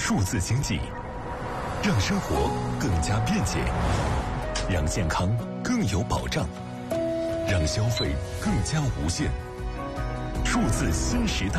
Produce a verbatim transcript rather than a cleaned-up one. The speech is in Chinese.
数字经济，让生活更加便捷，让健康更有保障，让消费更加无限。数字新时代。